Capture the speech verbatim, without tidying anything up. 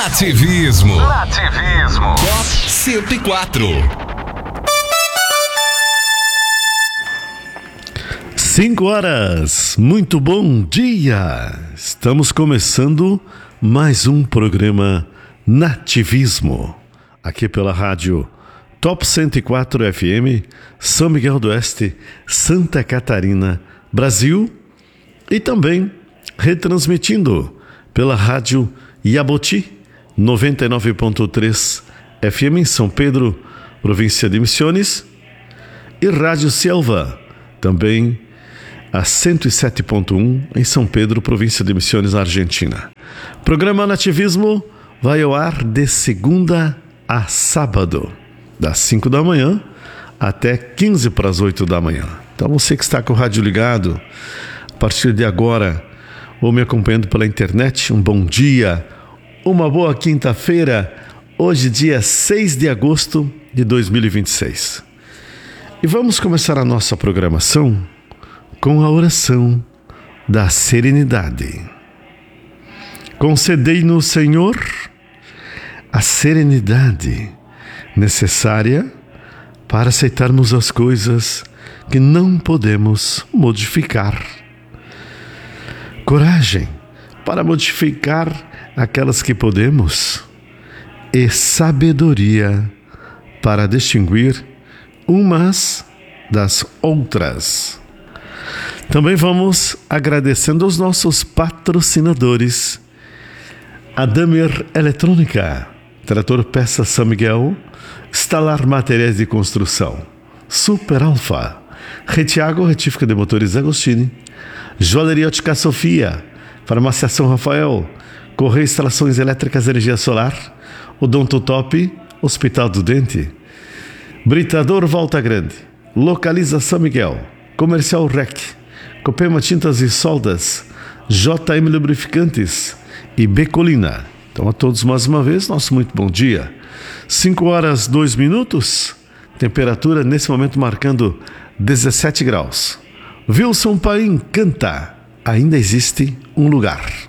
Nativismo. Nativismo. Top cento e quatro. Cinco horas, muito bom dia! Estamos começando mais um programa Nativismo, aqui pela rádio Top cento e quatro F M, São Miguel do Oeste, Santa Catarina, Brasil, e também retransmitindo pela rádio Iaboti, noventa e nove ponto três F M em São Pedro, província de Misiones, e Rádio Selva, também a cento e sete ponto um em São Pedro, província de Misiones, Argentina. Programa Nativismo vai ao ar de segunda a sábado, das cinco da manhã até quinze para as oito da manhã. Então você que está com o rádio ligado, a partir de agora, ou me acompanhando pela internet, um bom dia, uma boa quinta-feira, hoje dia seis de agosto de dois mil e vinte e seis. E vamos começar a nossa programação com a oração da serenidade. Concedei-nos, Senhor, a serenidade necessária para aceitarmos as coisas que não podemos modificar. Coragem para modificar aquelas que podemos e sabedoria para distinguir umas das outras. Também vamos agradecendo aos nossos patrocinadores: a Damer Eletrônica, Trator Peças São Miguel, Stalar Materiais de Construção, Super Alfa, Retiago Retífica de Motores Agostini, Joalheria Ótica Sofia, Farmácia São Rafael, Correia Instalações Elétricas Energia Solar, Odontotop, Hospital do Dente, Britador Volta Grande, Localiza São Miguel, Comercial Rec, Copema Tintas e Soldas, J M Lubrificantes e Becolina. Então a todos mais uma vez, nosso muito bom dia. cinco horas, dois minutos, temperatura nesse momento marcando dezessete graus. Wilson Paim canta, ainda existe um lugar.